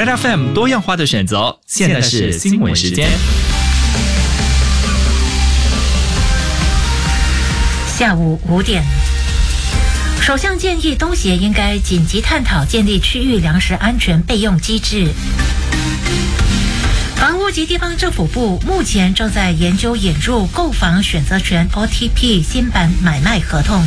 Red FM 多样化的选择，现在是新闻时间。 下午5点，首相建议东协应该紧急探讨建立区域粮食安全备用机制。房屋及地方政府部目前正在研究引入购房选择权 OTP 新版买卖合同。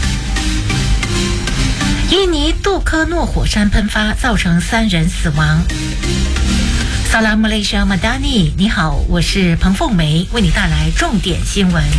印尼杜科诺火山喷发造成3人死亡。Salam Malaysia Madani， 你好，我是彭凤梅，为你带来重点新闻。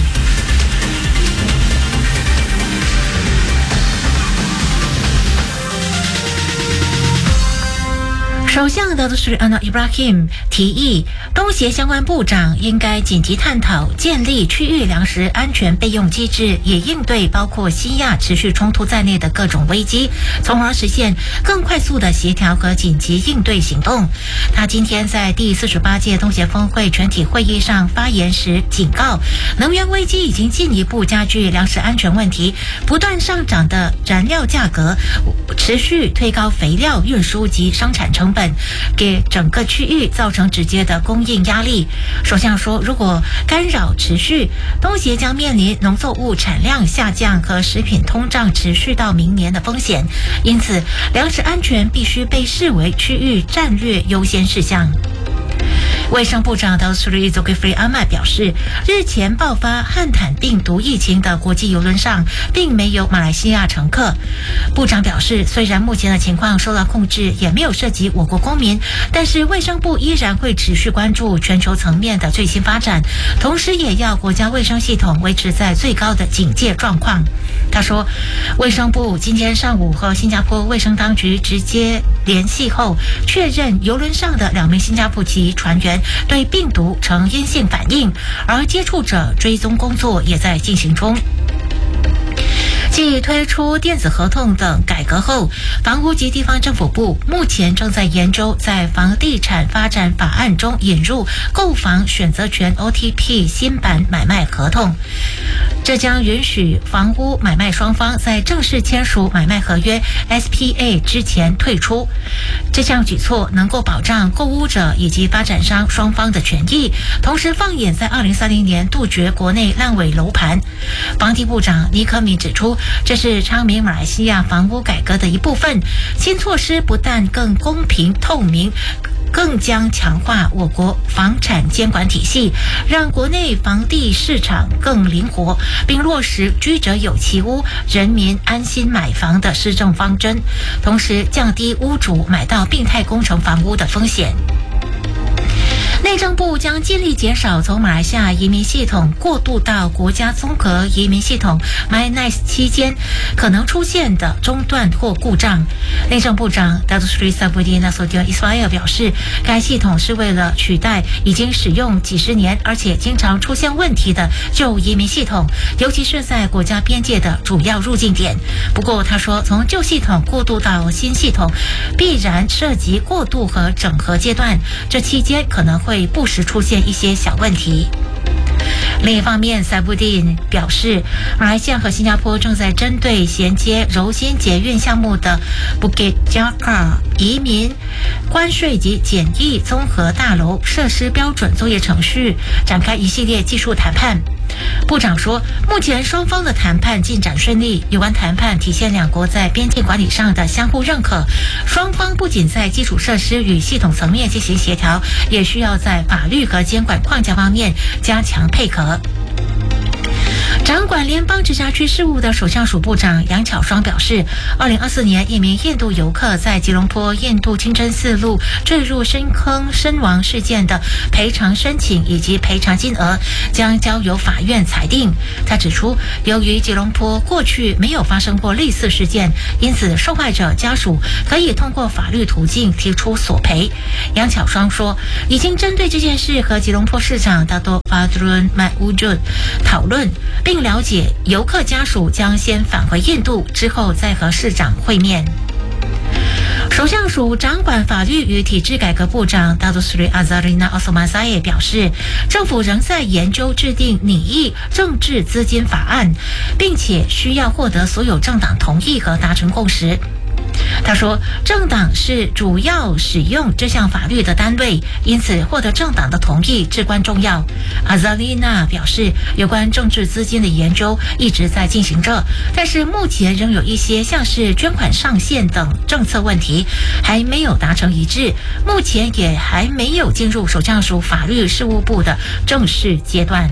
首相Datuk Seri Anwar Ibrahim 提议，东协相关部长应该紧急探讨建立区域粮食安全备用机制，也应对包括西亚持续冲突在内的各种危机，从而实现更快速的协调和紧急应对行动。他今天在第48届东协峰会全体会议上发言时警告，能源危机已经进一步加剧粮食安全问题，不断上涨的燃料价格持续推高肥料运输及生产成本，给整个区域造成直接的供应压力。首相说，如果干扰持续，东协将面临农作物产量下降和食品通胀持续到明年的风险，因此粮食安全必须被视为区域战略优先事项。卫生部长Datuk Seri Zulkifli Ahmad 表示，日前爆发汉坦病毒疫情的国际邮轮上并没有马来西亚乘客。部长表示，虽然目前的情况受到控制，也没有涉及我国公民，但是卫生部依然会持续关注全球层面的最新发展，同时也要国家卫生系统维持在最高的警戒状况。他说，卫生部今天上午和新加坡卫生当局直接联系后，确认邮轮上的2名新加坡籍船员对病毒呈阴性反应，而接触者追踪工作也在进行中。继推出电子合同等改革后，房屋及地方政府部目前正在研究在房地产发展法案中引入购房选择权 OTP 新版买卖合同，这将允许房屋买卖双方在正式签署买卖合约 SPA 之前退出。这项举措能够保障购屋者以及发展商双方的权益，同时放眼在2030年杜绝国内烂尾楼盘。房地部长尼科米指出，这是昌明马来西亚房屋改革的一部分，新措施不但更公平透明，更将强化我国房产监管体系，让国内房地市场更灵活，并落实居者有其屋、人民安心买房的施政方针，同时降低屋主买到病态工程房屋的风险。内政部将尽力减少从马来西亚移民系统过渡到国家综合移民系统 MyNICE 期间可能出现的中断或故障。内政部长 Datuk Seri Saifuddin Nasution Ismail 表示，该系统是为了取代已经使用几十年而且经常出现问题的旧移民系统，尤其是在国家边界的主要入境点。不过他说，从旧系统过渡到新系统必然涉及过渡和整合阶段，这期间可能会不时出现一些小问题。另一方面，塞布丁表示，马来西亚和新加坡正在针对衔接柔新捷运项目的 Bukit Jalil 移民关税及检疫综合大楼设施标准作业程序展开一系列技术谈判。部长说，目前双方的谈判进展顺利，有关谈判体现两国在边境管理上的相互认可，双方不仅在基础设施与系统层面进行协调，也需要在法律和监管框架方面加强配合。掌管联邦直辖区事务的首相署部长杨巧双表示，2024年一名印度游客在吉隆坡印度清真寺路坠入深坑身亡事件的赔偿申请以及赔偿金额将交由法院裁定。他指出，由于吉隆坡过去没有发生过类似事件，因此受害者家属可以通过法律途径提出索赔。杨巧双说，已经针对这件事和吉隆坡市长Dato' Fazrul Mat-Wujud讨论，并了解游客家属将先返回印度，之后再和市长会面。首相署掌管法律与体制改革部长Datuk Seri Azarina Osman Said 表示，政府仍在研究制定拟议政治资金法案，并且需要获得所有政党同意和达成共识。 他说，政党是主要使用这项法律的单位，因此获得政党的同意至关重要。阿扎丽娜表示，有关政治资金的研究一直在进行着，但是目前仍有一些像是捐款上限等政策问题还没有达成一致，目前也还没有进入首相署法律事务部的正式阶段。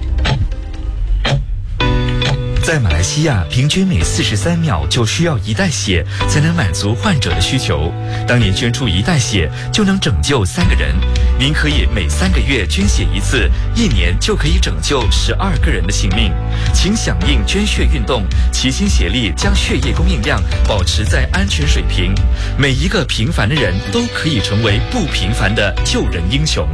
在马来西亚，平均每43秒就需要1袋血才能满足患者的需求。当您捐出1袋血，就能拯救3个人。您可以每3个月捐血一次，1年就可以拯救12个人的性命。请响应捐血运动，齐心协力将血液供应量保持在安全水平。每一个平凡的人都可以成为不平凡的救人英雄。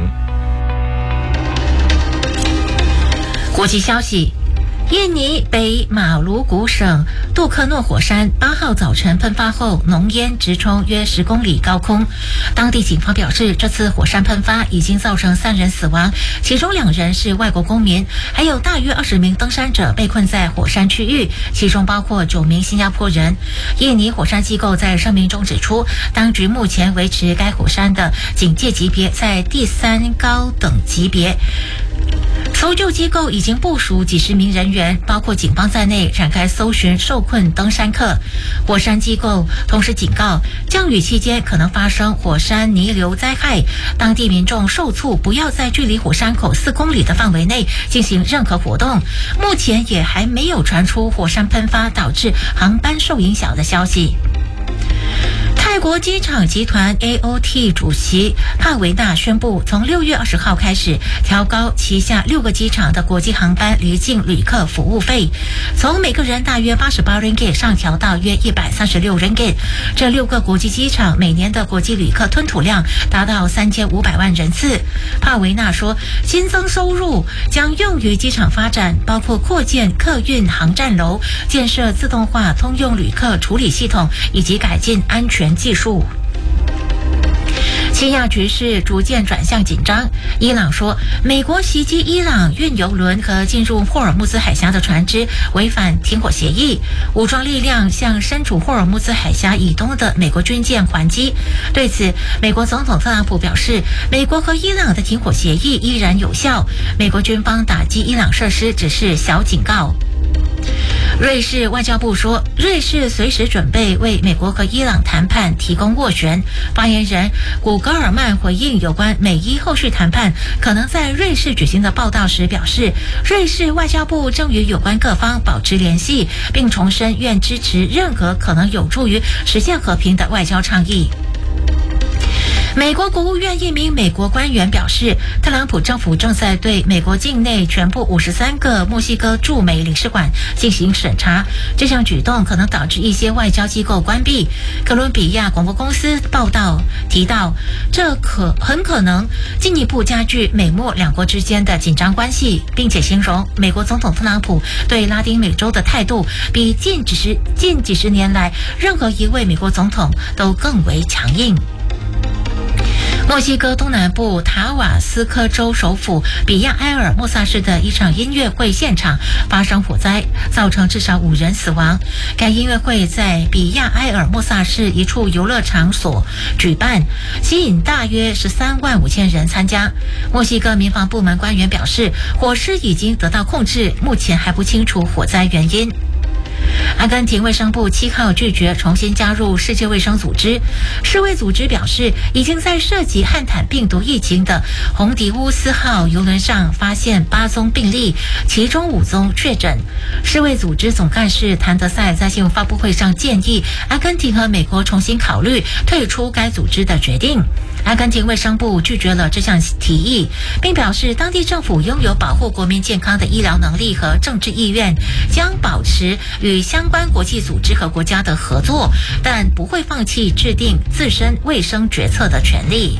国际消息。印尼北马鲁古省杜克诺火山8号早晨喷发后，浓烟直冲约10公里高空。当地警方表示，这次火山喷发已经造成3人死亡，其中2人是外国公民，还有大约20名登山者被困在火山区域，其中包括9名新加坡人。印尼火山机构在声明中指出，当局目前维持该火山的警戒级别在第3高等级别。搜救机构已经部署几十名人员，包括警方在内，展开搜寻受困登山客。火山机构同时警告，降雨期间可能发生火山泥流灾害，当地民众受促不要在距离火山口4公里的范围内进行任何活动。目前也还没有传出火山喷发导致航班受影响的消息。泰国机场集团 AOT 主席帕维纳宣布，从6月20号开始调高旗下6个机场的国际航班离境旅客服务费，从每个人大约88 ringgit 上调到约136 ringgit。这6个国际机场每年的国际旅客吞吐量达到3500万人次。帕维纳说，新增收入将用于机场发展，包括扩建客运航站楼、建设自动化通用旅客处理系统以及改进安全技术。西亚局势逐渐转向紧张。伊朗说，美国袭击伊朗运油轮和进入霍尔木兹海峡的船只违反停火协议，武装力量向身处霍尔木兹海峡以东的美国军舰还击。对此，美国总统特朗普表示，美国和伊朗的停火协议依然有效，美国军方打击伊朗设施只是小警告。瑞士外交部说，瑞士随时准备为美国和伊朗谈判提供斡旋。发言人古格尔曼回应有关美伊后续谈判可能在瑞士举行的报道时表示，瑞士外交部正与有关各方保持联系，并重申愿支持任何可能有助于实现和平的外交倡议。美国国务院一名美国官员表示，特朗普政府正在对美国境内全部53个墨西哥驻美领事馆进行审查，这项举动可能导致一些外交机构关闭。哥伦比亚广播公司报道提到，这很可能进一步加剧美墨两国之间的紧张关系，并且形容美国总统特朗普对拉丁美洲的态度比近几十年来任何一位美国总统都更为强硬。墨西哥东南部塔瓦斯科州首府比亚埃尔莫萨市的一场音乐会现场发生火灾，造成至少5人死亡。该音乐会在比亚埃尔莫萨市一处游乐场所举办，吸引大约13万5千人参加。墨西哥民防部门官员表示，火势已经得到控制，目前还不清楚火灾原因。阿根廷卫生部7号拒绝重新加入世界卫生组织。世卫组织表示，已经在涉及汉坦病毒疫情的洪迪乌斯号邮轮上发现8宗病例，其中5宗确诊。世卫组织总干事谭德赛在新闻发布会上建议阿根廷和美国重新考虑退出该组织的决定。阿根廷卫生部拒绝了这项提议，并表示当地政府拥有保护国民健康的医疗能力和政治意愿，将保持与相关国际组织和国家的合作，但不会放弃制定自身卫生决策的权利。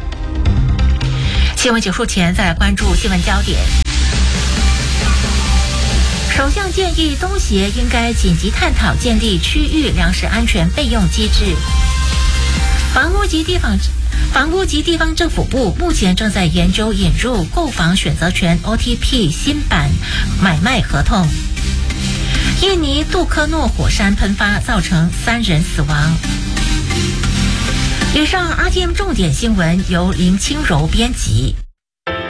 新闻结束前，再来关注新闻焦点。首相建议东协应该紧急探讨建立区域粮食安全备用机制。房屋及地方政府部目前正在研究引入购房选择权 OTP 新版买卖合同。印尼杜科诺火山喷发造成3人死亡。 以上 RTM 重点新闻由林清柔编辑。